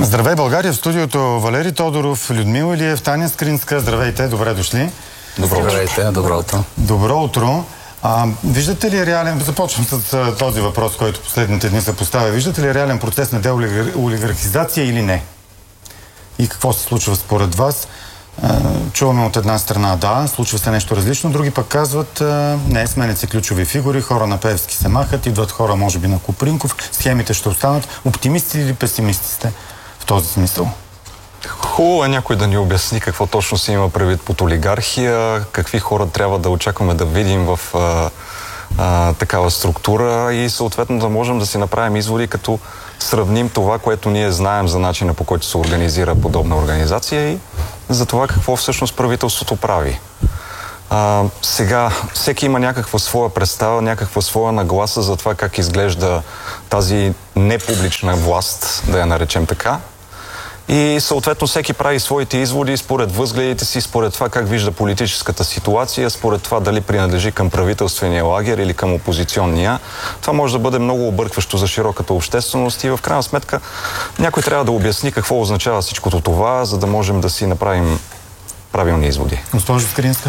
Здравей, България! В студиото Валери Тодоров, Людмила Илиев, Таня Скринска. Здравейте, добре дошли. Здравейте, добро утро. Добро утро. Виждате ли реален... Започвам с този въпрос, който последните дни се поставя. Виждате ли реален процес на деолигархизация или не? И какво се случва според вас? Чуваме от една страна, да, случва се нещо различно, други пък казват, не, сменят се ключови фигури, хора на Пеевски се махат, идват хора, може би, на Копринков, схемите ще останат. Оптимисти или песимисти сте в този смисъл? Хубаво е някой да ни обясни какво точно се има предвид под олигархия, какви хора трябва да очакваме да видим в такава структура и съответно да можем да си направим изводи, като сравним това, което ние знаем за начина, по който се организира подобна организация и за това какво всъщност правителството прави. Сега всеки има някаква своя представа, някаква своя нагласа за това как изглежда тази непублична власт, да я наречем така. И съответно всеки прави своите изводи според възгледите си, според това как вижда политическата ситуация, според това дали принадлежи към правителствения лагер или към опозиционния. Това може да бъде много объркващо за широката общественост и в крайна сметка някой трябва да обясни какво означава всичкото това, за да можем да си направим правилни изводи. Госпожо Скринска.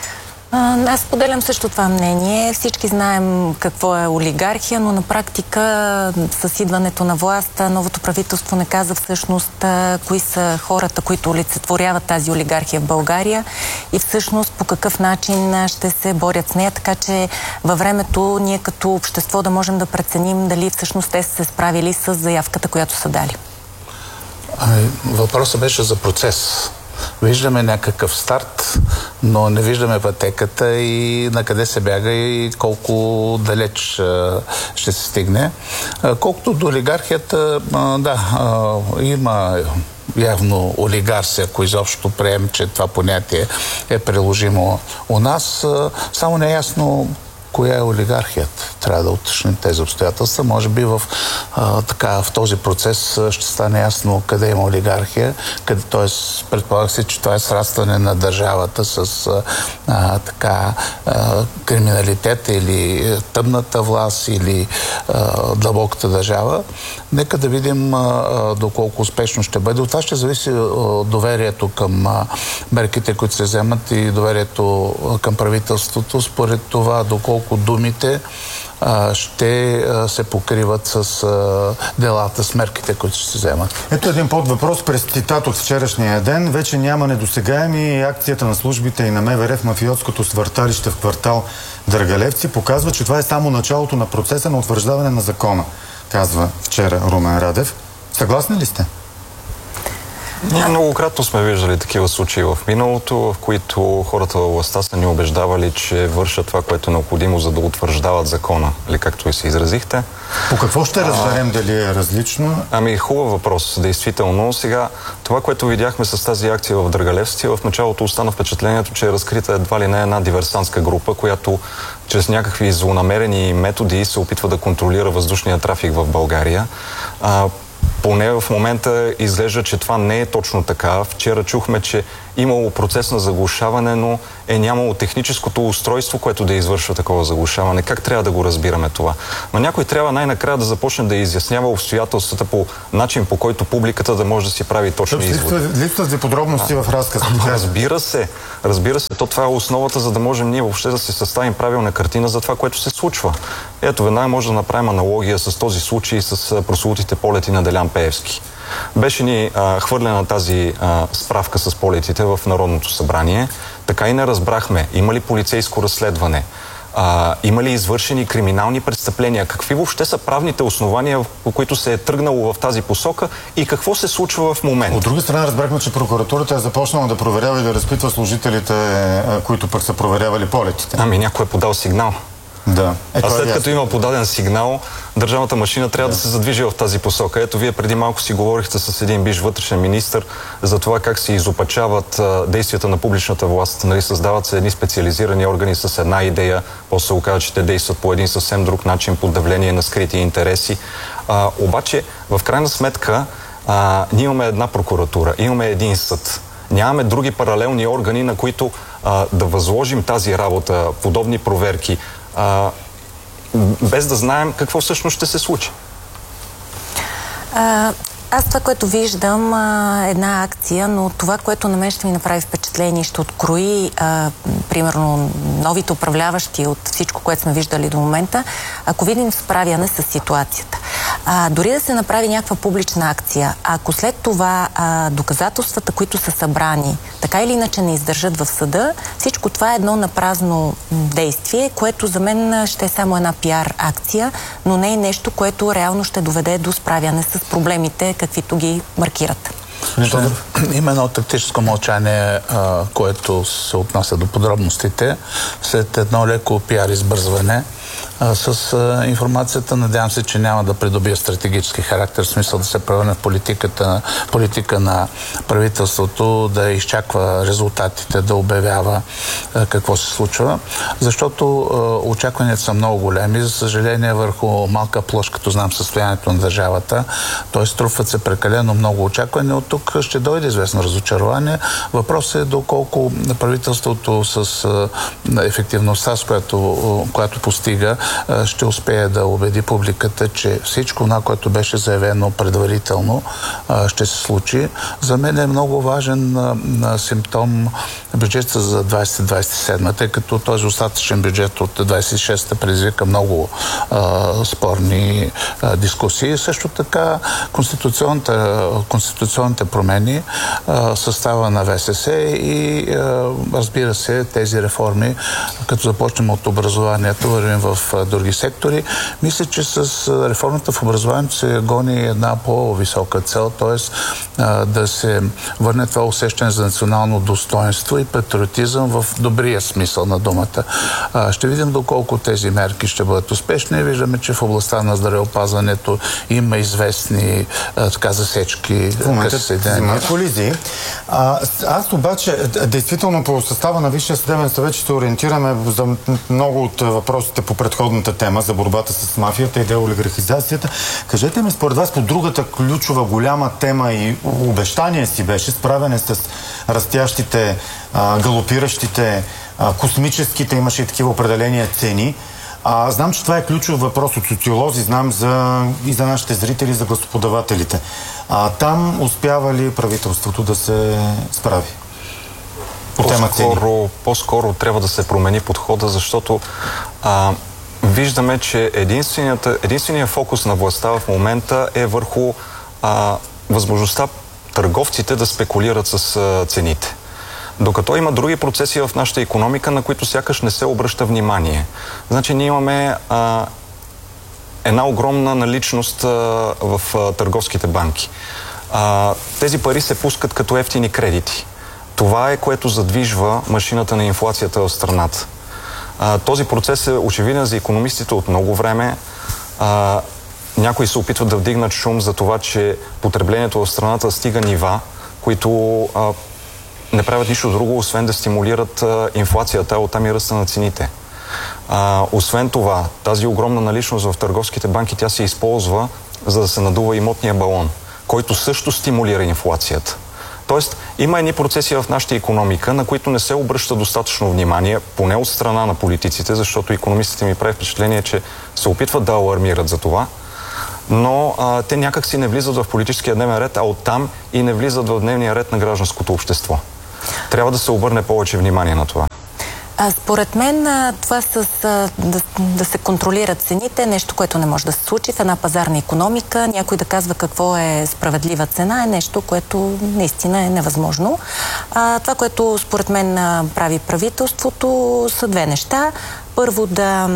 Аз поделям също това мнение. Всички знаем какво е олигархия, но на практика с идването на власт новото правителство не каза всъщност кои са хората, които олицетворяват тази олигархия в България и всъщност по какъв начин ще се борят с нея, така че във времето ние като общество да можем да преценим дали всъщност те са се справили с заявката, която са дали. Въпросът беше за процес. Виждаме някакъв старт, но не виждаме пътеката и на къде се бяга и колко далеч ще се стигне. Колкото до олигархията, да, има явно олигарсия, ако изобщо прием, че това понятие е приложимо у нас. Само не е ясно коя е олигархията. Трябва да уточним тези обстоятелства. Може би в този процес ще стане ясно къде има олигархия, т.е. предполага се, че това е срастване на държавата с криминалитет или тъмната власт или дълбоката държава. Нека да видим доколко успешно ще бъде. От това ще зависи доверието към мерките, които се вземат и доверието към правителството, според това доколко думите ще се покриват с делата, с мерките, които ще се вземат. Ето един подвъпрос през цитат от вчерашния ден. Вече няма недосегаеми. Акцията на службите и на МВР в мафиотското свърталище в квартал Драгалевци показва, че това е само началото на процеса на утвърждаване на закона, казва вчера Румен Радев. Съгласни ли сте? Ние многократно сме виждали такива случаи в миналото, в които хората във властта са ни убеждавали, че вършат това, което е необходимо, за да утвърждават закона, или както и се изразихте. По какво ще разберем дали е различно? Хубав въпрос, действително. Сега, това, което видяхме с тази акция в Драгалевци, в началото остана впечатлението, че е разкрита едва ли не една диверсантска група, която чрез някакви злонамерени методи се опитва да контролира въздушния трафик в България. Поне в момента изглежда, че това не е точно така. Вчера чухме, че имало процес на заглушаване, но е нямало техническото устройство, което да извършва такова заглушаване. Как трябва да го разбираме това? Но някой трябва най-накрая да започне да изяснява обстоятелствата по начин, по който публиката да може да си прави точни изводи. Липсват ви подробности в разказа. Разбира се. Това е основата, за да можем ние въобще да си съставим правилна картина за това, което се случва. Ето, веднага може да направим аналогия с този случай с прословутите полети на Делян Пеевски. Беше ни хвърлена тази справка с полетите в Народното събрание. Така и не разбрахме, има ли полицейско разследване, има ли извършени криминални престъпления, какви въобще са правните основания, по които се е тръгнало в тази посока и какво се случва в момента. От друга страна разбрахме, че прокуратурата е започнала да проверява и да разпитва служителите, които пък са проверявали полетите. Някой е подал сигнал. Да. А след като има подаден сигнал, държавната машина трябва да се задвижи в тази посока. Ето, вие преди малко си говорихте с един бивш вътрешен министър за това как се изопачават действията на публичната власт. Създават се едни специализирани органи с една идея, после се оказва, че те действат по един съвсем друг начин, под давление на скрити интереси. Обаче, в крайна сметка, ние имаме една прокуратура, имаме един съд. Нямаме други паралелни органи, на които да възложим тази работа, подобни проверки, без да знаем какво всъщност ще се случи. Аз това, което виждам, една акция, но това, което на мен ще ми направи впечатление, ще открои, примерно, новите управляващи от всичко, което сме виждали до момента, ако видим справяне с ситуацията. Дори да се направи някаква публична акция, ако след това доказателствата, които са събрани, така или иначе не издържат в съда, всичко това е едно напразно действие, което за мен ще е само една пиар акция, но не е нещо, което реално ще доведе до справяне с проблемите, каквито ги маркират. Има едно тактическо мълчание, което се отнася до подробностите. След едно леко пиар избързване с информацията, надявам се, че няма да придобие стратегически характер, в смисъл да се превърне в политика на правителството, да изчаква резултатите, да обявява какво се случва. Защото очакванията са много големи. За съжаление, върху малка площ, като знам състоянието на държавата, т.е. струпват се прекалено много очаквания. От тук ще дойде известно разочарование. Въпросът е доколко правителството с ефективността, с която постига, ще успее да убеди публиката, че всичко това, което беше заявено предварително, ще се случи. За мен е много важен симптом бюджета за 2027, тъй като този остатъчен бюджет от 26-та предизвика много спорни дискусии. Също така конституционните промени, състава на ВСС и разбира се, тези реформи, като започнем от образованието, вървим в други сектори. Мисля, че с реформата в образованието се гони една по-висока цел, т.е. да се върне това усещане за национално достоинство и патриотизъм в добрия смисъл на думата. Ще видим доколко тези мерки ще бъдат успешни. Виждаме, че в областта на здравеопазването има известни засечки. В момента взимат колизии. Аз обаче, действително по състава на Висшия съдебен съвет ще се ориентираме за много от въпросите по предходната тема за борбата с мафията и деолигархизацията. Кажете ми, според вас, по другата ключова голяма тема и обещание си беше справяне с растящите, галопиращите, космическите, имаше и такива определения цени. Знам, че това е ключов въпрос от социолози, знам и за нашите зрители, за гласоподавателите. Там успява ли правителството да се справи? По-скоро трябва да се промени подхода, защото виждаме, че единственият фокус на властта в момента е върху възможността търговците да спекулират с цените. Докато има други процеси в нашата икономика, на които сякаш не се обръща внимание. Значи ние имаме една огромна наличност в търговските банки. Тези пари се пускат като ефтини кредити. Това е, което задвижва машината на инфлацията в страната. Този процес е очевиден за икономистите от много време. Някои се опитват да вдигнат шум за това, че потреблението в страната стига нива, които не правят нищо друго, освен да стимулират инфлацията, а оттам и ръста на цените. Освен това, тази огромна наличност в търговските банки, тя се използва, за да се надува имотния балон, който също стимулира инфлацията. Тоест, има едни процеси в нашата икономика, на които не се обръща достатъчно внимание, поне от страна на политиците, защото икономистите ми прави впечатление, че се опитват да алармират за това, но те някак си не влизат в политическия дневен ред, а оттам и не влизат в дневния ред на гражданското общество. Трябва да се обърне повече внимание на това. Според мен това да се контролират цените е нещо, което не може да се случи в една пазарна икономика. Някой да казва какво е справедлива цена е нещо, което наистина е невъзможно. Това, което според мен прави правителството, са две неща. Първо да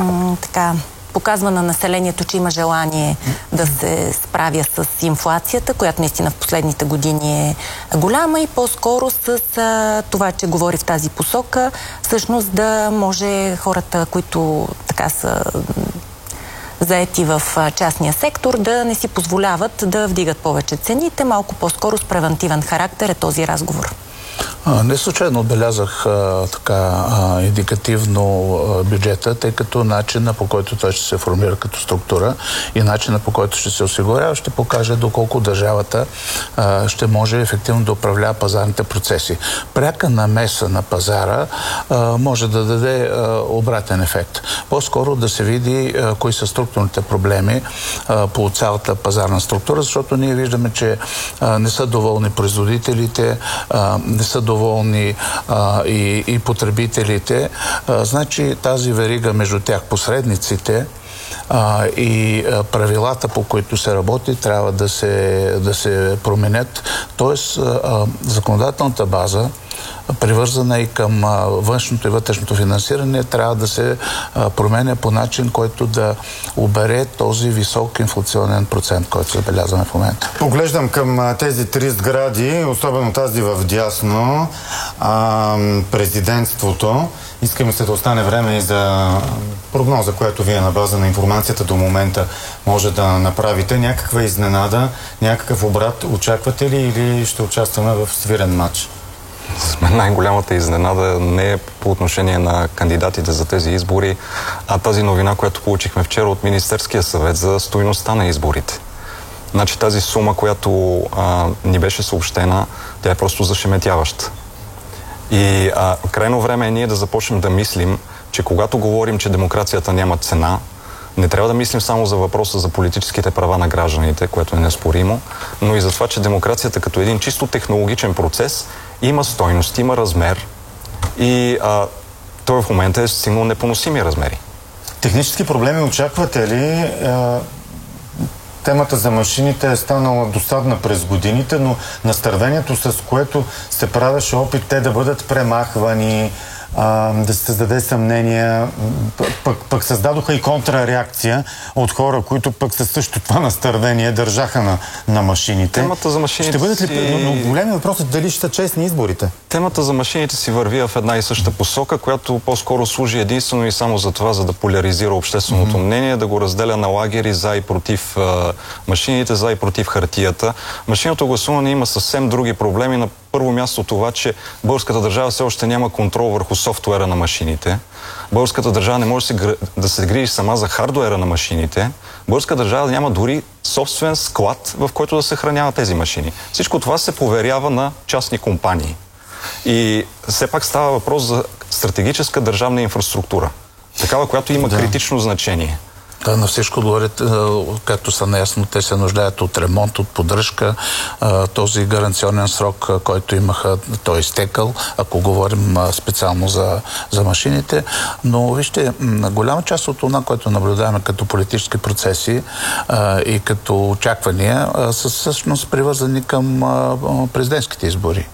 показва на населението, че има желание да се справя с инфлацията, която наистина в последните години е голяма, и по-скоро с това, че говори в тази посока, всъщност да може хората, които така са заети в частния сектор, да не си позволяват да вдигат повече цените. Малко по-скоро с превентивен характер е този разговор. Не случайно отбелязах индикативно бюджета, тъй като начина, по който той ще се формира като структура и начина, по който ще се осигурява, ще покаже доколко държавата ще може ефективно да управлява пазарните процеси. Пряка намеса на пазара може да даде обратен ефект. По-скоро да се види кои са структурните проблеми по цялата пазарна структура, защото ние виждаме, че не са доволни производителите, не са доволни и потребителите. Значи тази верига между тях, посредниците и правилата, по които се работи, трябва да се променят. Тоест, законодателната база, привързана и към външното и вътрешното финансиране, трябва да се променя по начин, който да убере този висок инфлационен процент, който забелязваме в момента. Поглеждам към тези три сгради, особено тази в дясно, президентството. Искаме се да остане време и за прогноза, която вие на база на информацията до момента може да направите. Някаква изненада, някакъв обрат очаквате ли или ще участваме в свирен матч? За мен най-голямата изненада не е по отношение на кандидатите за тези избори, а тази новина, която получихме вчера от Министерския съвет за стойността на изборите. Значи тази сума, която ни беше съобщена, тя е просто зашеметяваща. И крайно време е ние да започнем да мислим, че когато говорим, че демокрацията няма цена, не трябва да мислим само за въпроса за политическите права на гражданите, което е неспоримо, но и за това, че демокрацията като един чисто технологичен процес има стойност, има размер и той в момента е стигнал непоносими размери. Технически проблеми очаквате ли? Темата за машините е станала досадна през годините, но настървението, с което се правеше опит те да бъдат премахвани, да се създаде съмнение, пък създадоха и контрареакция от хора, които пък със също това настървение държаха на машините. Темата за машините ще бъдат ли... Но големият въпрос е дали ще са честни изборите. Темата за машините си върви в една и съща посока, която по-скоро служи единствено и само за това, за да поляризира общественото мнение, да го разделя на лагери за и против машините, за и против хартията. Машинното гласуване има съвсем други проблеми. На първо място това, че българската държава все още няма контрол върху софтуера на машините. Българската държава не може да се грижи сама за хардуера на машините. Българската държава няма дори собствен склад, в който да се храняват тези машини. Всичко това се поверява на частни компании. И все пак става въпрос за стратегическа държавна инфраструктура. Такава, която има критично значение. Да, на всичко говорят, както са наясно, те се нуждаят от ремонт, от поддръжка. Този гаранционен срок, който имаха, той е изтекал, ако говорим специално за машините. Но вижте, голяма част от това, което наблюдаваме като политически процеси и като очаквания, са всъщност привързани към президентските избори.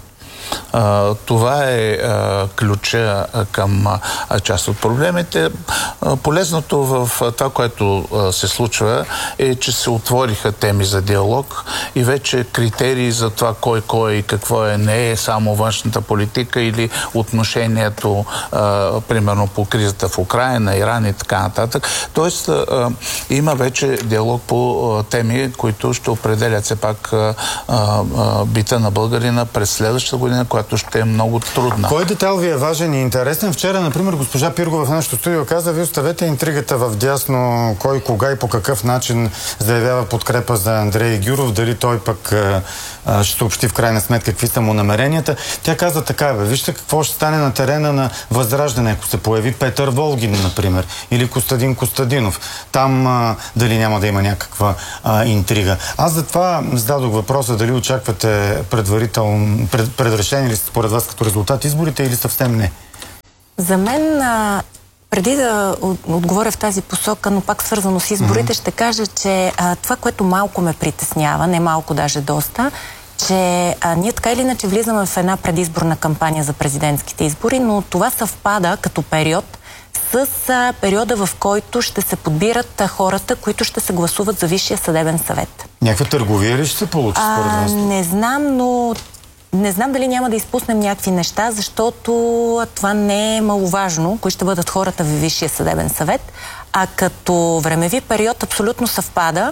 Това е ключа към част от проблемите. Полезното в това, което се случва, е, че се отвориха теми за диалог и вече критерии за това кой и какво не е само външната политика или отношението, примерно по кризата в Украйна, Иран и така нататък. Тоест, има вече диалог по теми, които ще определят все пак бита на българина през следващата година, която ще е много трудна. Кой детайл ви е важен и интересен? Вчера, например, госпожа Пиргова в нашото студио каза, вие оставете интригата в дясно, кой, кога и по какъв начин заявява подкрепа за Андрей Гюров, дали той пък ще съобщи в крайна сметка какви са му намеренията. Тя каза така, вижте какво ще стане на терена на Възраждане, ако се появи Петър Волгин, например, или Костадин Костадинов. Там дали няма да има някаква интрига. Аз затова зададох въпроса дали очаквате предварително предрешение ли според вас като резултат изборите или съвсем не? За мен, преди да отговоря в тази посока, но пак свързано с изборите, ще кажа, че това, което малко ме притеснява, не малко, даже доста, че ние така или иначе влизаме в една предизборна кампания за президентските избори, но това съвпада като период с периода, в който ще се подбират хората, които ще се гласуват за Висшия съдебен съвет. Някаква търговия ли ще се получи според вас? Не знам, но не знам дали няма да изпуснем някакви неща, защото това не е маловажно, кои ще бъдат хората в Висшия съдебен съвет, а като времеви период абсолютно съвпада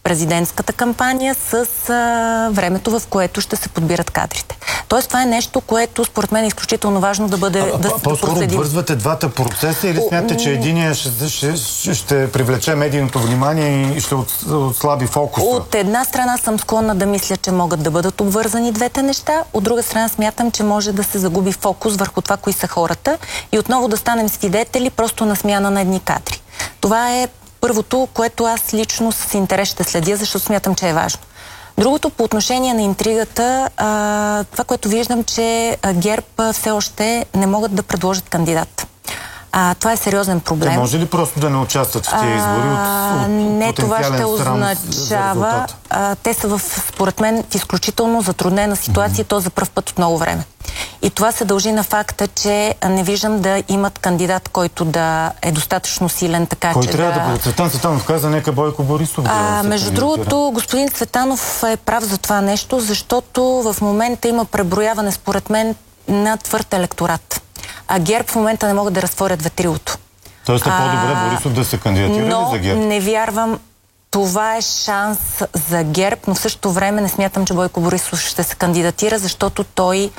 президентската кампания с времето, в което ще се подбират кадрите. Тоест това е нещо, което според мен е изключително важно да бъде да по-скоро обвързвате двата процеса или смятате, че единия ще привлече медийното внимание и ще отслаби фокуса? От една страна съм склонна да мисля, че могат да бъдат обвързани двете неща, от друга страна смятам, че може да се загуби фокус върху това, кои са хората и отново да станем свидетели просто на смяна на едни кадри. Това е първото, което аз лично с интерес ще следя, защото смятам, че е важно. Другото, по отношение на интригата, това, което виждам, че ГЕРБ все още не могат да предложат кандидат. Това е сериозен проблем. Те може ли просто да не участват в тези избори от не, това ще потенциален означава. Те са според мен, в изключително затруднена ситуация, то за пръв път от много време. И това се дължи на факта, че не виждам да имат кандидат, който да е достатъчно силен, така Кой че трябва да бъде? Цветан Цветанов каза, нека Бойко Борисов да се между другото, господин Цветанов е прав за това нещо, защото в момента има преброяване, според мен, на твърд електорат. А ГЕРБ в момента не могат да разтворят ветрилото. Тоест е по-добре Борисов да се кандидатира ли за ГЕРБ? Не вярвам. Това е шанс за ГЕРБ, но в същото време не смятам, че Бойко Борисов ще се кандидатира, защото той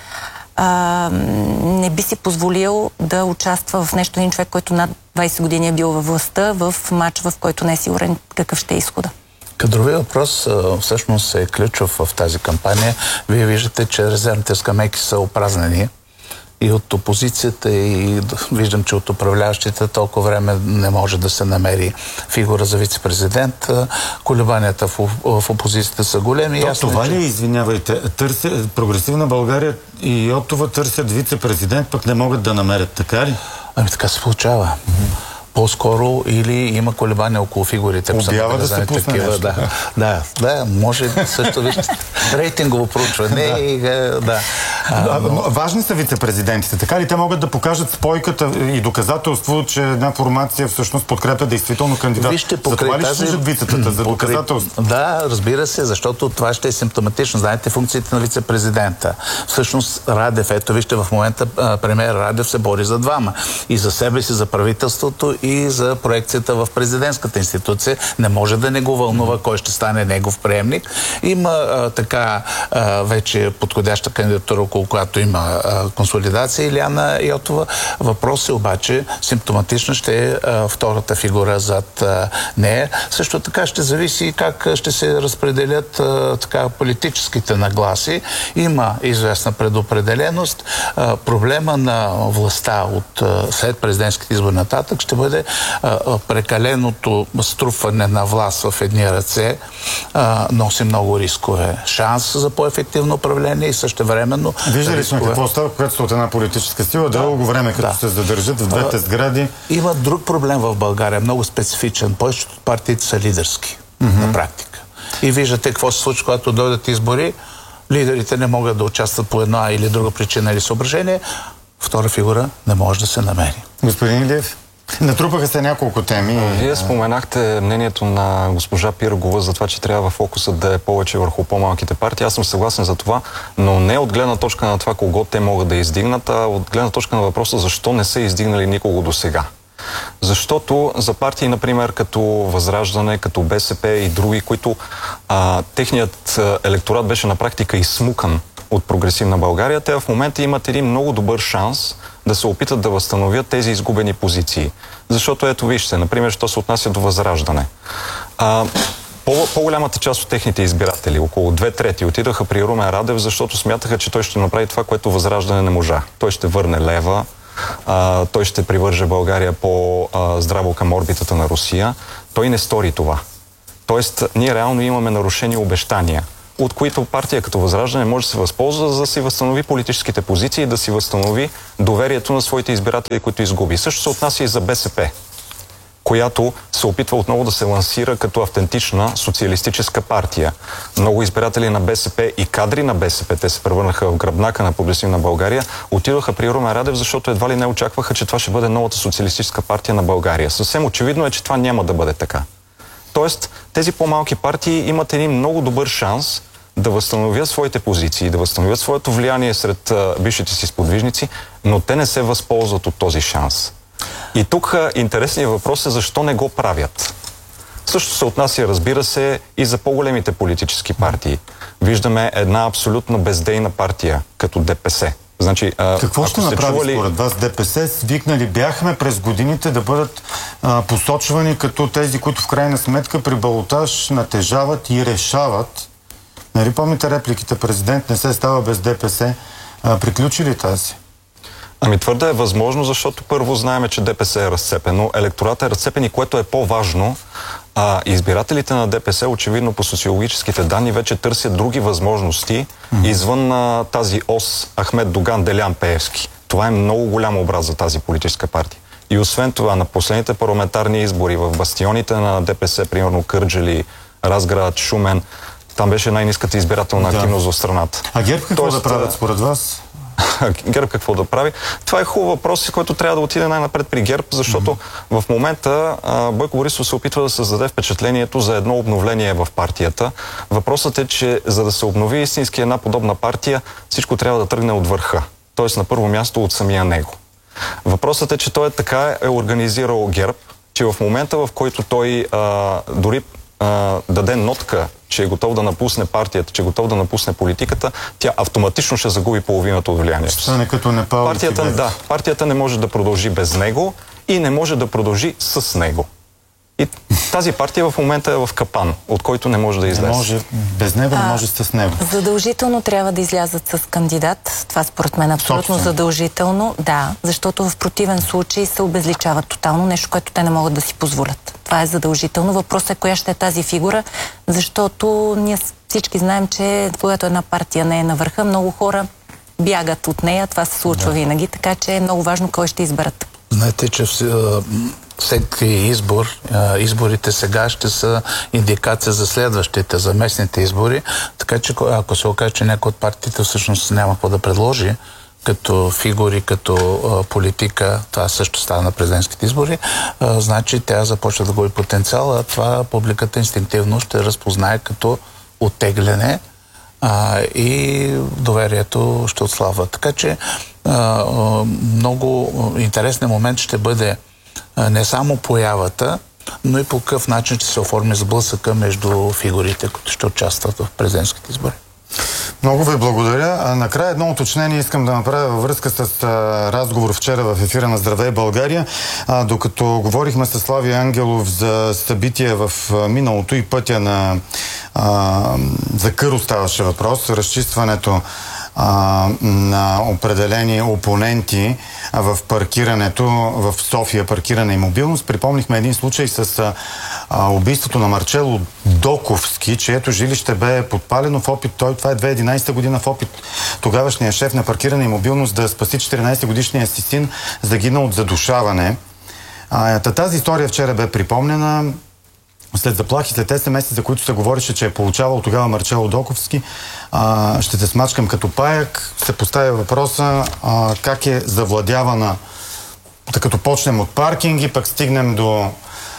не би си позволил да участва в нещо един човек, който над 20 години е бил във властта, в матч, в който не е сигурен какъв ще е изхода. Кадровия въпрос всъщност е ключов в тази кампания. Вие виждате, че резервните скамейки са опразнени и от опозицията, и виждам, че от управляващите толкова време не може да се намери фигура за вице-президент. Колебанията в опозицията са големи. Това ли, извинявайте, Прогресивна България и Йотова търсят вице-президент, пък не могат да намерят, така ли? Ами така се получава. По-скоро или има колебания около фигурите. Обява да се пусне нещо. Да, може също вижте. Рейтингово проучване. Важни са вице-президентите, така ли? Те могат да покажат спойката и доказателство, че една формация всъщност подкрепя действително кандидат. Вижте, за това ли ще служат вицетата? За доказателство? Да, разбира се, защото това ще е симптоматично. Знаете функциите на вице-президента. Всъщност Радев, ето вижте, в момента премиер Радев се бори за двама. И за себе си, за правителството, и за проекцията в президентската институция. Не може да не го вълнува кой ще стане негов приемник. Има вече подходяща кандидатура, около която има консолидация, Илияна Йотова. Въпрос е обаче, симптоматично ще е втората фигура зад нея. Също така ще зависи как ще се разпределят политическите нагласи. Има известна предопределеност. Проблема на властта след президентските избори нататък ще бъде прекаленото струпване на власт в едни ръце, носи много рискове. Шанс за по-ефективно управление и същевременно Вижда ли сме какво става, когато са от една политическа сила, дълго време, като се задържат в двете сгради? Има друг проблем в България, много специфичен. Повечето от партиите са лидерски на практика. И виждате какво се случва, когато дойдат избори. Лидерите не могат да участват по една или друга причина или съображение. Втора фигура не може да се намери. Господин Илиев? Натрупаха се няколко теми. Вие споменахте мнението на госпожа Пирогова за това, че трябва фокусът да е повече върху по-малките партии. Аз съм съгласен за това, но не от гледна точка на това кого те могат да издигнат, а от гледна точка на въпроса защо не са издигнали никого до сега. Защото за партии, например, като Възраждане, като БСП и други, които техният електорат беше на практика изсмукан от Прогресивна България, те в момента имат един много добър шанс да се опитат да възстановят тези изгубени позиции. Защото ето вижте, например, що се отнася до Възраждане. По-голямата част от техните избиратели, около 2/3, отидаха при Румен Радев, защото смятаха, че той ще направи това, което Възраждане не можа. Той ще върне лева, той ще привърже България по-здраво към орбитата на Русия. Той не стори това. Тоест, ние реално имаме нарушени обещания, от които партия като Възраждане може да се възползва, за да си възстанови политическите позиции и да си възстанови доверието на своите избиратели, които изгуби. Също се отнася и за БСП, която се опитва отново да се лансира като автентична социалистическа партия. Много избиратели на БСП и кадри на БСП, те се превърнаха в гръбнака на Прогресивна България, отидоха при Румен Радев, защото едва ли не очакваха, че това ще бъде новата социалистическа партия на България. Съвсем очевидно е, че това няма да бъде така. Тоест, тези по-малки партии имат един много добър шанс да възстановят своите позиции, да възстановят своето влияние сред бившите си сподвижници, но те не се възползват от този шанс. И тук интересният въпрос е защо не го правят. Също се отнася, разбира се, и за по-големите политически партии. Виждаме една абсолютно бездейна партия, като ДПС. Значи, какво ще направи според вас ДПС? Свикнали бяхме през годините да бъдат посочвани като тези, които в крайна сметка при балотаж натежават и решават. Нали помните репликите? Президент не се става без ДПС. Приключи ли тази? Ами твърде е възможно, защото първо знаем, че ДПС е разцепено, електората е разцепен и което е по-важно, избирателите на ДПС, очевидно по социологическите данни, вече търсят други възможности извън тази ос Ахмед Доган, Делян Пеевски. Това е много голям образ за тази политическа партия. И освен това, на последните парламентарни избори в бастионите на ДПС, примерно Кърджали, Разград, Шумен, там беше най-ниската избирателна активност в страната. А ГЕРБ какво да правят според вас? ГЕРБ какво да прави? Това е хубав въпрос, който трябва да отиде най-напред при ГЕРБ, защото в момента Бойко Борисов се опитва да създаде впечатлението за едно обновление в партията. Въпросът е, че за да се обнови истински една подобна партия, всичко трябва да тръгне от върха. Тоест на първо място от самия него. Въпросът е, че той така е организирал ГЕРБ, че в момента, в който той дори даде нотка, че е готов да напусне партията, че е готов да напусне политиката, тя автоматично ще загуби половината от влиянието. Стане като Непал. Партията не може да продължи без него и не може да продължи с него. И тази партия в момента е в капан, от който не може да излезе. Не може без него, не може с него. Задължително трябва да излязат с кандидат. Това според мен е абсолютно задължително. Да, защото в противен случай се обезличават тотално, нещо, което те не могат да си позволят. Това е задължително. Въпросът е коя ще е тази фигура, защото ние всички знаем, че когато една партия не е на върха, много хора бягат от нея. Това се случва винаги, така че е много важно кой ще изберат. Знаете, че всеки изборите сега ще са индикация за следващите, за местните избори, така че ако се окаже, че някой от партиите всъщност няма какво да предложи, като фигури, като политика, това също става на президентските избори, значи тя започва да губи потенциал, а това публиката инстинктивно ще разпознае като оттегляне и доверието ще отслабва. Така че много интересен момент ще бъде не само появата, но и по какъв начин ще се оформи сблъсъка между фигурите, които ще участват в президентските избори. Много ви благодаря. Накрая едно уточнение искам да направя във връзка с разговор вчера в ефира на Здравей България. Докато говорихме с Слави Ангелов за събития в миналото и пътя за Къро ставаше въпрос, разчистването на определени опоненти в паркирането в София, паркиране и мобилност. Припомнихме един случай с убийството на Марчело Доковски, чието жилище бе подпалено в опит. Това е 2011 година в опит тогавашния шеф на паркиране и мобилност да спаси 14-годишния си син, загинал от задушаване. Тази история вчера бе припомнена. След заплахи, след СМС, за които се говореше, че е получавал тогава Марчело Доковски, ще те смачкам като паяк, се поставя въпроса как е завладявана, като почнем от паркинги, пък стигнем до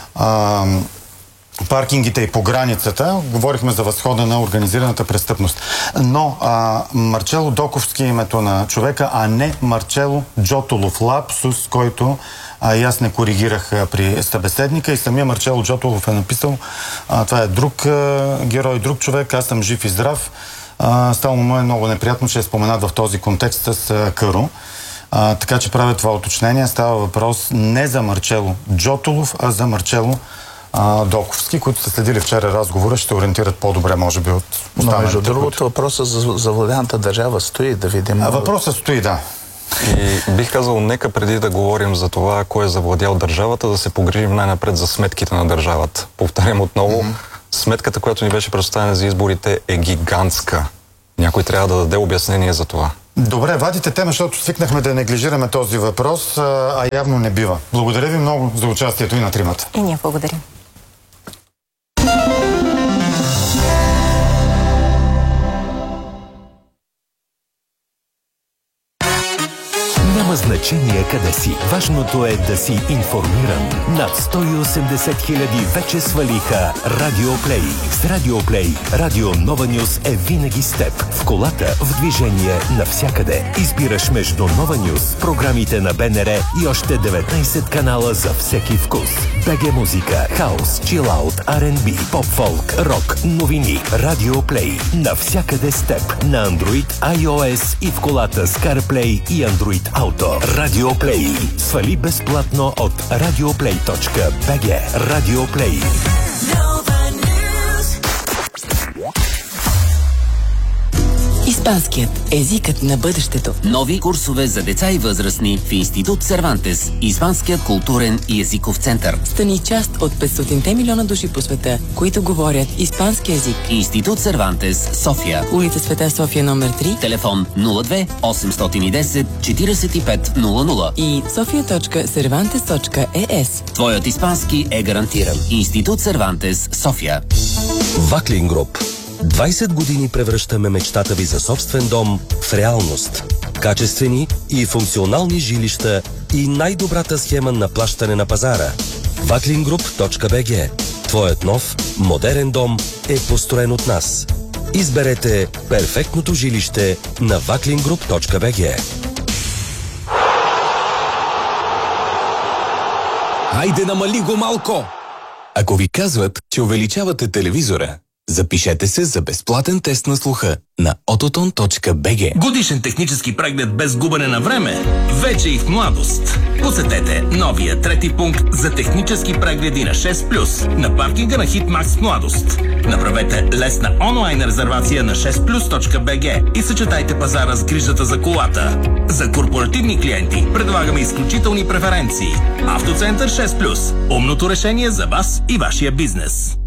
паркингите и по границата. Говорихме за възхода на организираната престъпност. Но Марчело Доковски е името на човека, а не Марчело Джотолов. Лапсус, който и аз не коригирах при събеседника и самия Марчело Джотолов е написал това е друг герой, друг човек, аз съм жив и здрав. Стало му е много неприятно, че е споменат в този контекст с Къро. Така че правя това уточнение. Става въпрос не за Марчело Джотолов, а за Марчело Доковски, които са следили вчера разговора, ще ориентират по-добре, може би, от останалите. Но между другото, въпросът за владяната държава стои, да видим. Въпросът стои, да. И бих казал, нека преди да говорим за това, кой е завладял държавата, да се погрижим най-напред за сметките на държавата. Повтарям отново, сметката, която ни беше предоставена за изборите, е гигантска. Някой трябва да даде обяснение за това. Добре, вадите тема, защото свикнахме да неглижираме този въпрос, а явно не бива. Благодаря ви много за участието и на тримата. И ние благодарим. Няма значение къде си. Важното е да си информиран. Над 180 хиляди вече свалиха Радиоплей. С Радиоплей Радио Нова Нюс е винаги с теб. В колата, в движение, навсякъде. Избираш между Нова Нюс, програмите на БНР и още 19 канала за всеки вкус. БГ музика, хаус, чилаут, R&B, поп-фолк, рок, новини. Радиоплей. Навсякъде с теб. На Android, iOS и в колата с CarPlay и Android Auto. Радиоплей. Свали безплатно от radioplay.bg. Радиоплей. Испанският езикът на бъдещето. Нови курсове за деца и възрастни в Институт Сервантес, Испанският културен и езиков център. Стани част от 500 милиона души по света, които говорят испански език. Институт Сервантес, София. Улица Света София номер 3. Телефон 02 810 45 00 и sofia.cervantes.es. Твоят испански е гарантиран. Институт Сервантес, София. Ваклин Груп. 20 години превръщаме мечтата ви за собствен дом в реалност. Качествени и функционални жилища и най-добрата схема на плащане на пазара. Vaklingroup.bg. Твоят нов, модерен дом е построен от нас. Изберете перфектното жилище на Vaklingroup.bg. Хайде, намали го малко! Ако ви казват, че увеличавате телевизора, запишете се за безплатен тест на слуха на ototon.bg. Годишен технически преглед без губене на време. Вече и в младост. Посетете новия трети пункт за технически прегледи на 6+, на паркинга на Хитмакс Младост. Направете лесна онлайн резервация на 6plus.bg и съчетайте пазара с грижата за колата. За корпоративни клиенти предлагаме изключителни преференции. Автоцентър 6+. Умното решение за вас и вашия бизнес.